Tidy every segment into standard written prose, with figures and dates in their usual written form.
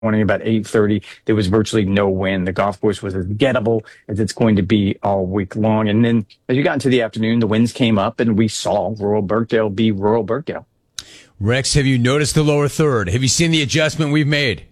morning about 8:30. There was virtually no wind. The golf course was as gettable as it's going to be all week long. And then as you got into the afternoon, the winds came up and we saw Royal Birkdale be Royal Birkdale. Rex, have you noticed the lower third? Have you seen the adjustment we've made?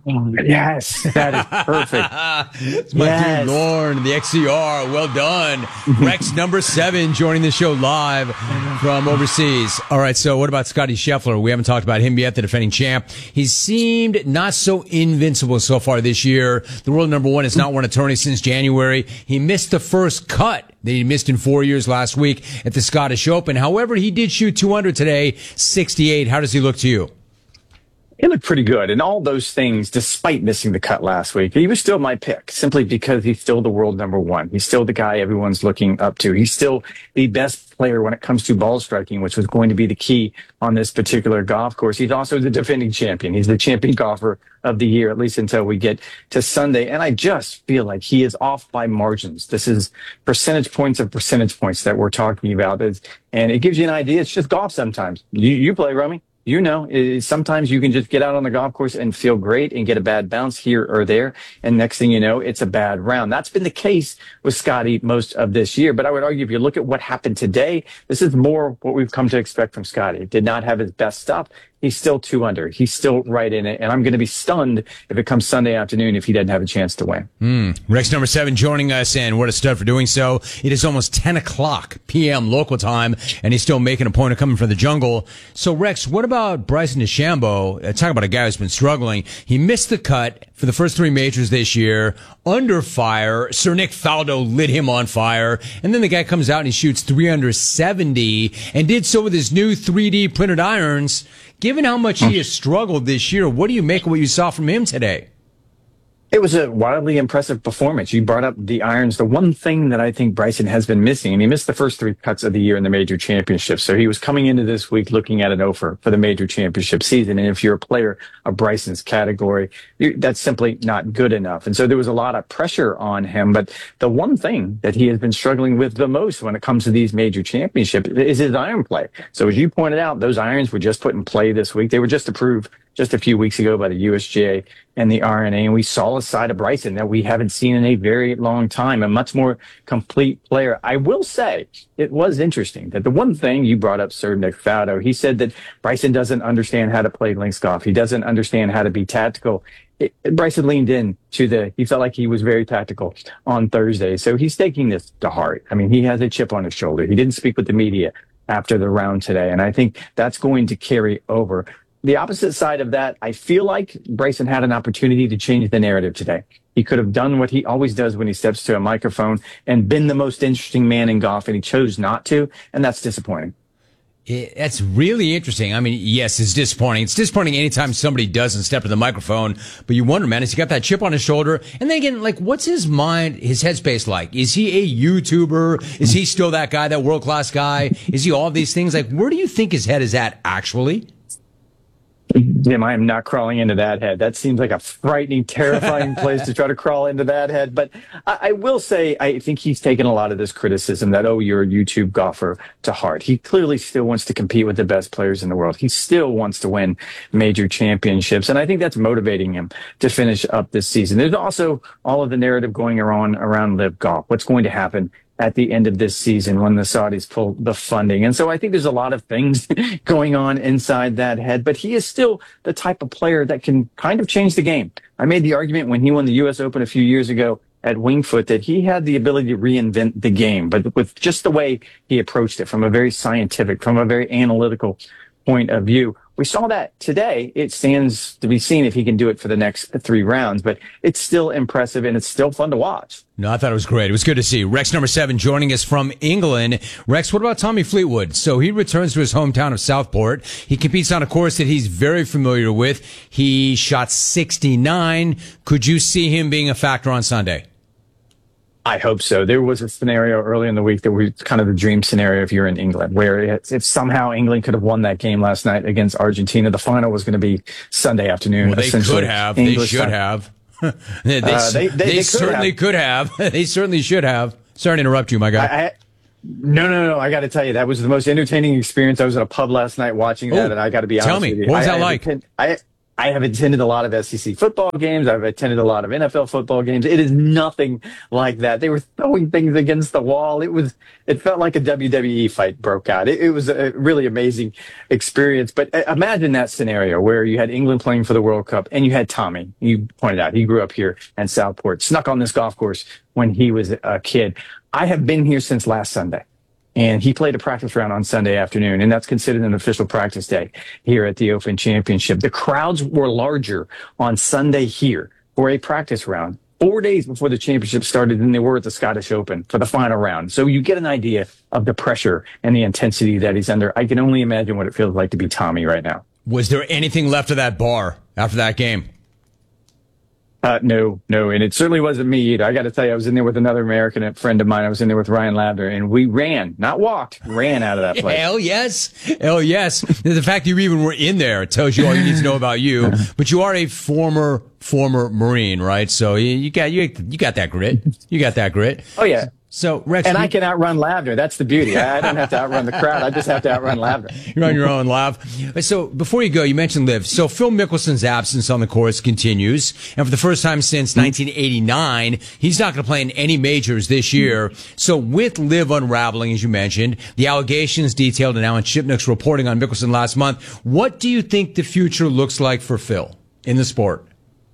Yes, that is perfect. It's my dude Lorne, the XCR. Well done. Rex number 7 joining the show live from overseas. All right, so what about Scotty Scheffler? We haven't talked about him yet, the defending champ. He's seemed not so invincible so far this year. The world number 1 has not won a tourney since January. He missed the first cut that he missed in 4 years last week at the Scottish Open. However, he did shoot 200 today, 68. How does he look to you? He looked pretty good. And all those things, despite missing the cut last week, he was still my pick simply because he's still the world number 1. He's still the guy everyone's looking up to. He's still the best player when it comes to ball striking, which was going to be the key on this particular golf course. He's also the defending champion. He's the champion golfer of the year, at least until we get to Sunday. And I just feel like he is off by margins. This is percentage points of percentage points that we're talking about. And it gives you an idea. It's just golf sometimes. You play, Romy. You know, sometimes you can just get out on the golf course and feel great and get a bad bounce here or there. And next thing you know, it's a bad round. That's been the case with Scotty most of this year. But I would argue if you look at what happened today, this is more what we've come to expect from Scotty. Did not have his best stuff. He's still 2 under. He's still right in it. And I'm going to be stunned if it comes Sunday afternoon if he doesn't have a chance to win. Rex number 7 joining us, and what a stud for doing so. It is almost 10 o'clock p.m. local time, and he's still making a point of coming from the jungle. So, Rex, what about Bryson DeChambeau? Talk about a guy who's been struggling. He missed the cut for the first 3 majors this year, under fire. Sir Nick Faldo lit him on fire. And then the guy comes out and he shoots 3 under 70 and did so with his new 3D printed irons. Given how much he has struggled this year, what do you make of what you saw from him today? It was a wildly impressive performance. You brought up the irons. The one thing that I think Bryson has been missing, and he missed the first 3 cuts of the year in the major championship. So he was coming into this week looking at an offer for the major championship season. And if you're a player of Bryson's category, that's simply not good enough. And so there was a lot of pressure on him. But the one thing that he has been struggling with the most when it comes to these major championships is his iron play. So as you pointed out, those irons were just put in play this week. They were just approved just a few weeks ago by the USGA and the R&A, and we saw a side of Bryson that we haven't seen in a very long time, a much more complete player. I will say it was interesting that the one thing you brought up, Sir Nick Faldo, he said that Bryson doesn't understand how to play links golf. He doesn't understand how to be tactical. Bryson leaned in to he felt like he was very tactical on Thursday. So he's taking this to heart. I mean, he has a chip on his shoulder. He didn't speak with the media after the round today, and I think that's going to carry over. The opposite side of that, I feel like Bryson had an opportunity to change the narrative today. He could have done what he always does when he steps to a microphone and been the most interesting man in golf, and he chose not to, and that's disappointing. That's really interesting. I mean, yes, it's disappointing. It's disappointing anytime somebody doesn't step to the microphone, but you wonder, man, has he got that chip on his shoulder? And then again, like, what's his mind, his headspace like? Is he a YouTuber? Is he still that guy, that world-class guy? Is he all of these things? Like, where do you think his head is at, actually? Jim, I am not crawling into that head. That seems like a frightening, terrifying place to try to crawl into that head. But I will say, I think he's taken a lot of this criticism that, oh, you're a YouTube golfer to heart. He clearly still wants to compete with the best players in the world. He still wants to win major championships. And I think that's motivating him to finish up this season. There's also all of the narrative going around Live Golf. What's going to happen at the end of this season when the Saudis pull the funding. And so I think there's a lot of things going on inside that head, but he is still the type of player that can kind of change the game. I made the argument when he won the U.S. Open a few years ago at Winged Foot that he had the ability to reinvent the game, but with just the way he approached it from a very scientific, from a very analytical point of view. We saw that today. It stands to be seen if he can do it for the next 3 rounds, but it's still impressive and it's still fun to watch. No, I thought it was great. It was good to see. Rex number 7 joining us from England. Rex, what about Tommy Fleetwood? So he returns to his hometown of Southport. He competes on a course that he's very familiar with. He shot 69. Could you see him being a factor on Sunday? I hope so. There was a scenario early in the week that was kind of the dream scenario if you're in England, where if somehow England could have won that game last night against Argentina, the final was going to be Sunday afternoon. Well, they could have. English they should have. They certainly could have. They certainly should have. Sorry to interrupt you, my guy. No. I got to tell you, that was the most entertaining experience. I was at a pub last night watching that, and I got to be honest with you. What was that like? I have attended a lot of SEC football games. I've attended a lot of NFL football games. It is nothing like that. They were throwing things against the wall. It felt like a WWE fight broke out. It was a really amazing experience. But imagine that scenario where you had England playing for the World Cup and you had Tommy. You pointed out he grew up here in Southport, snuck on this golf course when he was a kid. I have been here since last Sunday. And he played a practice round on Sunday afternoon, and that's considered an official practice day here at the Open Championship. The crowds were larger on Sunday here for a practice round 4 days before the championship started than they were at the Scottish Open for the final round. So you get an idea of the pressure and the intensity that he's under. I can only imagine what it feels like to be Tommy right now. Was there anything left of that bar after that game? No, and it certainly wasn't me either. I got to tell you, I was in there with another American friend of mine. I was in there with Ryan Lavner, and we ran, not walked, ran out of that place. Hell yes. Hell yes. The fact that you even were in there tells you all you need to know about you. But you are a former Marine, right? So you got that grit. You got that grit. Oh, yeah. So, Rex. And I can outrun Lavner. That's the beauty. I don't have to outrun the crowd. I just have to outrun Lavner. You're on your own, Lav. So, before you go, you mentioned Liv. So, Phil Mickelson's absence on the course continues. And for the first time since 1989, he's not going to play in any majors this year. So, with Liv unraveling, as you mentioned, the allegations detailed in Alan Shipnuck's reporting on Mickelson last month, what do you think the future looks like for Phil in the sport?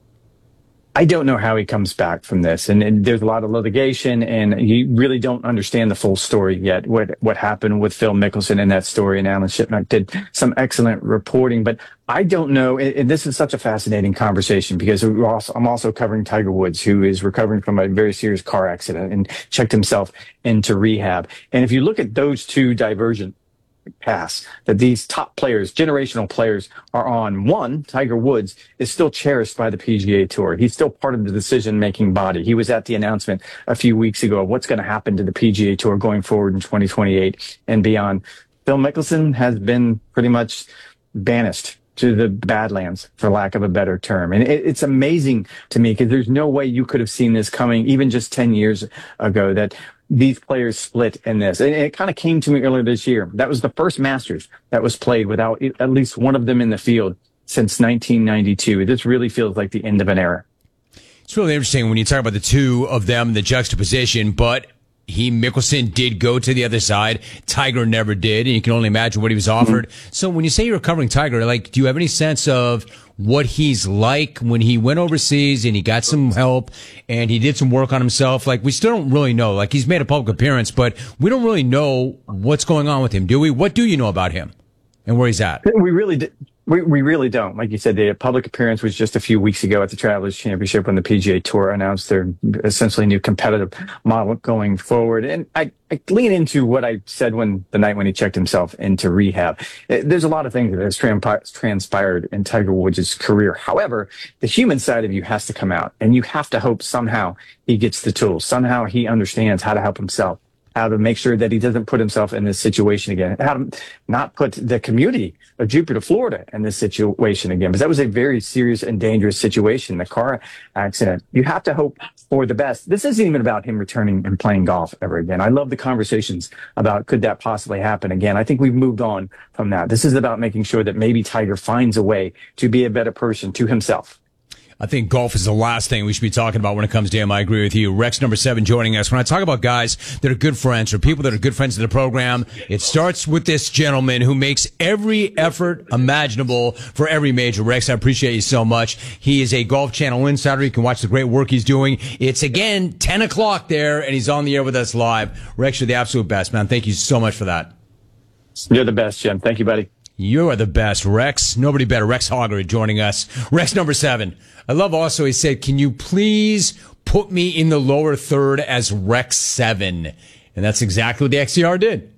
I don't know how he comes back from this. And there's a lot of litigation, and you really don't understand the full story yet, what happened with Phil Mickelson in that story. And Alan Shipnuck did some excellent reporting. But I don't know. And this is such a fascinating conversation because I'm also covering Tiger Woods, who is recovering from a very serious car accident and checked himself into rehab. And if you look at those two divergent paths that these top players, generational players, are on. One, Tiger Woods is still cherished by the PGA Tour. He's still part of the decision-making body. He was at the announcement a few weeks ago of what's going to happen to the PGA Tour going forward in 2028 and beyond. Phil Mickelson has been pretty much banished to the Badlands, for lack of a better term. And it's amazing to me because there's no way you could have seen this coming even just 10 years ago, that these players split in this. And it kind of came to me earlier this year. That was the first Masters that was played without at least one of them in the field since 1992. This really feels like the end of an era. It's really interesting when you talk about the two of them, the juxtaposition, but Mickelson did go to the other side. Tiger never did, and you can only imagine what he was offered. Mm-hmm. So when you say you're covering Tiger, like, do you have any sense of what he's like when he went overseas and he got some help and he did some work on himself? Like, we still don't really know. Like, he's made a public appearance, but we don't really know what's going on with him, do we? What do you know about him and where he's at? We really did. We really don't. Like you said, the public appearance was just a few weeks ago at the Travelers Championship when the PGA Tour announced their essentially new competitive model going forward. And I lean into what I said the night when he checked himself into rehab. There's a lot of things that has transpired in Tiger Woods' career. However, the human side of you has to come out, and you have to hope somehow he gets the tools. Somehow he understands how to help himself, how to make sure that he doesn't put himself in this situation again, how to not put the community of Jupiter, Florida in this situation again, because that was a very serious and dangerous situation, the car accident. You have to hope for the best. This isn't even about him returning and playing golf ever again. I love the conversations about could that possibly happen again. I think we've moved on from that. This is about making sure that maybe Tiger finds a way to be a better person to himself. I think golf is the last thing we should be talking about when it comes to him. I agree with you. Rex number 7 joining us. When I talk about guys that are good friends or people that are good friends of the program, it starts with this gentleman who makes every effort imaginable for every major. Rex, I appreciate you so much. He is a Golf Channel insider. You can watch the great work he's doing. It's again 10 o'clock there, and he's on the air with us live. Rex, you're the absolute best, man. Thank you so much for that. You're the best, Jim. Thank you, buddy. You are the best, Rex. Nobody better. Rex Hogger joining us. Rex number 7. I love also he said, can you please put me in the lower third as Rex 7? And that's exactly what the XCR did.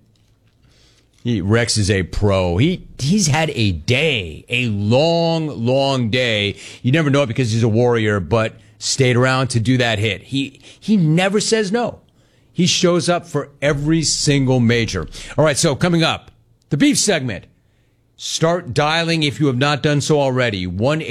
Rex is a pro. He's had a day, a long day. You never know it because he's a warrior, but stayed around to do that hit. He never says no. He shows up for every single major. All right, so coming up, the beef segment. Start dialing if you have not done so already.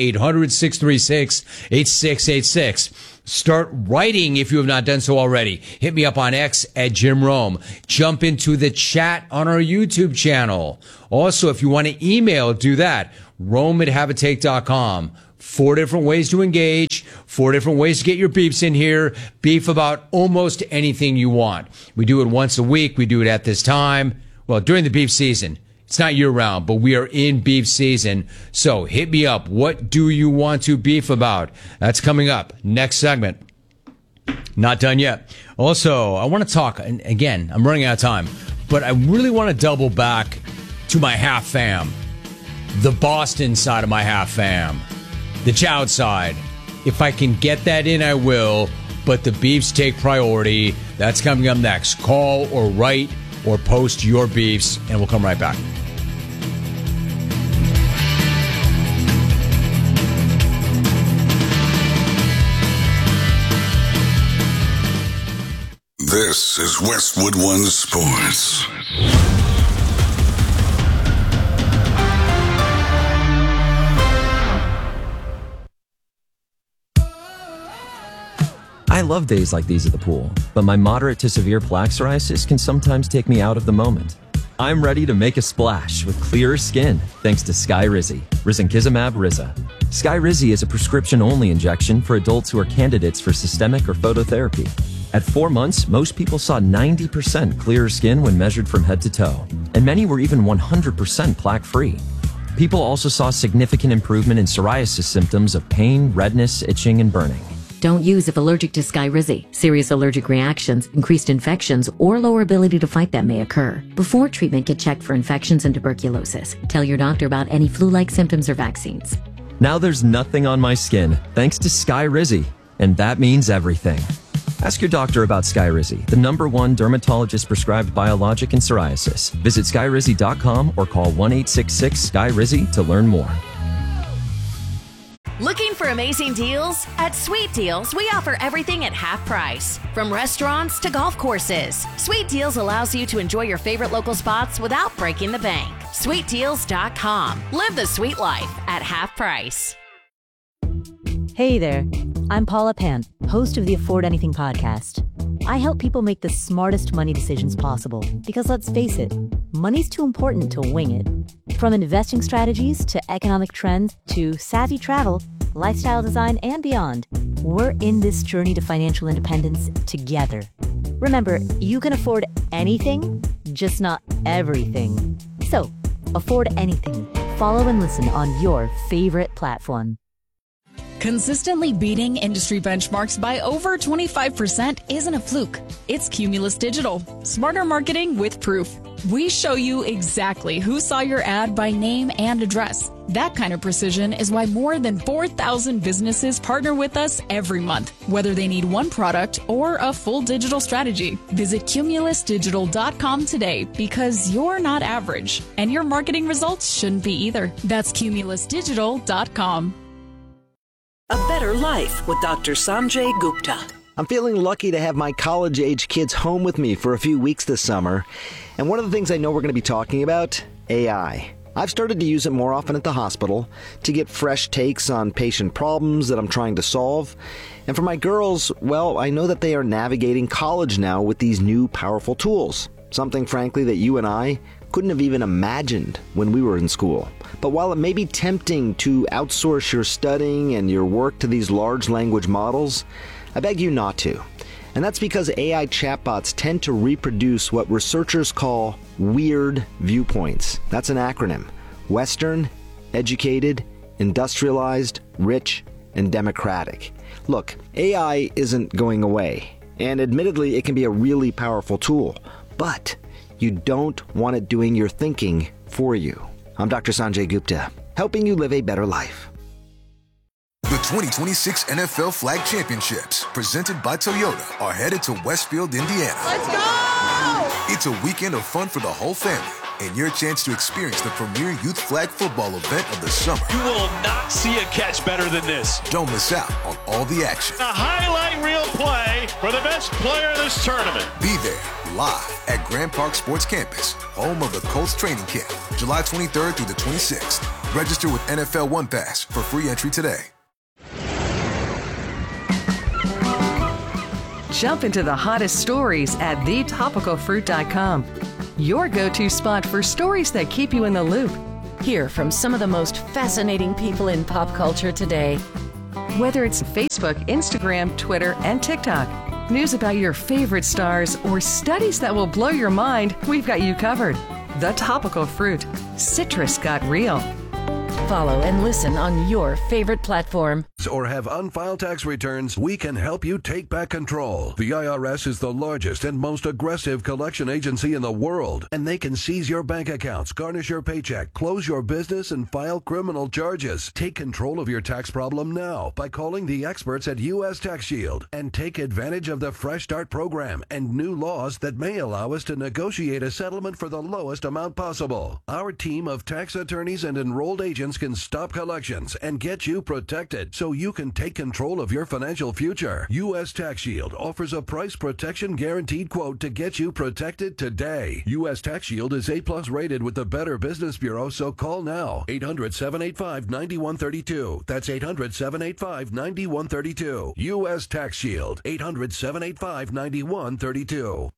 1-800-636-8686. Start writing if you have not done so already. Hit me up on X at Jim Rome. Jump into the chat on our YouTube channel. Also, if you want to email, do that. Rome@haveatake.com. 4 different ways to engage, 4 different ways to get your beefs in here. Beef about almost anything you want. We do it once a week. We do it at this time. Well, during the beef season. It's not year round, but we are in beef season. So hit me up. What do you want to beef about? That's coming up. Next segment. Not done yet. Also, I want to talk, and again, I'm running out of time, but I really want to double back to my half fam. The Boston side of my half fam. The Chowd side. If I can get that in, I will, but the beefs take priority. That's coming up next. Call or write or post your beefs, and we'll come right back. This is Westwood One Sports. I love days like these at the pool, but my moderate to severe plaque psoriasis can sometimes take me out of the moment. I'm ready to make a splash with clearer skin thanks to Skyrizi, risankizumab Riza. Skyrizi is a prescription-only injection for adults who are candidates for systemic or phototherapy. At 4 months, most people saw 90% clearer skin when measured from head to toe, and many were even 100% plaque-free. People also saw significant improvement in psoriasis symptoms of pain, redness, itching, and burning. Don't use if allergic to Skyrizi. Serious allergic reactions, increased infections, or lower ability to fight them may occur. Before treatment, get checked for infections and tuberculosis. Tell your doctor about any flu-like symptoms or vaccines. Now there's nothing on my skin thanks to Skyrizi, and that means everything. Ask your doctor about Skyrizi, the #1 dermatologist-prescribed biologic in psoriasis. Visit Skyrizi.com or call 1-866-SKYRIZI to learn more. Looking for amazing deals? At Sweet Deals, we offer everything at half price. From restaurants to golf courses, Sweet Deals allows you to enjoy your favorite local spots without breaking the bank. SweetDeals.com. Live the sweet life at half price. Hey there, I'm Paula Pan, host of the Afford Anything podcast. I help people make the smartest money decisions possible because let's face it, money's too important to wing it. From investing strategies to economic trends to savvy travel, lifestyle design, and beyond, we're in this journey to financial independence together. Remember, you can afford anything, just not everything. So, afford anything. Follow and listen on your favorite platform. Consistently beating industry benchmarks by over 25% isn't a fluke. It's Cumulus Digital. Smarter marketing with proof. We show you exactly who saw your ad by name and address. That kind of precision is why more than 4,000 businesses partner with us every month, whether they need one product or a full digital strategy. Visit cumulusdigital.com today because you're not average, and your marketing results shouldn't be either. That's cumulusdigital.com. A Better Life with Dr. Sanjay Gupta. I'm feeling lucky to have my college-age kids home with me for a few weeks this summer. And one of the things I know we're going to be talking about, AI. I've started to use it more often at the hospital to get fresh takes on patient problems that I'm trying to solve. And for my girls, well, I know that they are navigating college now with these new powerful tools. Something, frankly, that you and I couldn't have even imagined when we were in school. But while it may be tempting to outsource your studying and your work to these large language models, I beg you not to. And that's because AI chatbots tend to reproduce what researchers call weird viewpoints. That's an acronym. Western, educated, industrialized, rich, and democratic. Look, AI isn't going away. And admittedly, it can be a really powerful tool. But you don't want it doing your thinking for you. I'm Dr. Sanjay Gupta, helping you live a better life. The 2026 NFL Flag Championships, presented by Toyota, are headed to Westfield, Indiana. Let's go! It's a weekend of fun for the whole family and your chance to experience the premier youth flag football event of the summer. You will not see a catch better than this. Don't miss out on all the action. A highlight reel play for the best player in this tournament. Be there live at Grand Park Sports Campus, home of the Colts training camp, July 23rd through the 26th. Register with NFL One Pass for free entry today. Jump into the hottest stories at thetopicalfruit.com. Your go-to spot for stories that keep you in the loop. Hear from some of the most fascinating people in pop culture today. Whether it's Facebook, Instagram, Twitter, and TikTok, news about your favorite stars, or studies that will blow your mind, we've got you covered. The Topical Fruit. Citrus got real. Follow and listen on your favorite platform. Or have unfiled tax returns, we can help you take back control. The IRS is the largest and most aggressive collection agency in the world, and they can seize your bank accounts, garnish your paycheck, close your business, and file criminal charges. Take control of your tax problem now by calling the experts at U.S. Tax Shield and take advantage of the Fresh Start program and new laws that may allow us to negotiate a settlement for the lowest amount possible. Our team of tax attorneys and enrolled agents can stop collections and get you protected so you can take control of your financial future. U.S. Tax Shield offers a price protection guaranteed quote to get you protected today. U.S. Tax Shield is A+ rated with the Better Business Bureau, so call now. 800-785-9132. That's 800-785-9132. U.S. Tax Shield. 800-785-9132.